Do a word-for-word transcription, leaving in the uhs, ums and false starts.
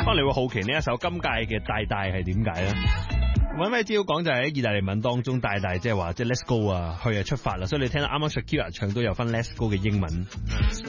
可能你會好奇呢一首今屆嘅大大係點解咧？揾咩資料講就係喺意大利文當中，大大即係話即係 Let's go 啊，去啊出發啦，所以你聽到啱啱 Shakira 唱都有分 Let's go 嘅英文。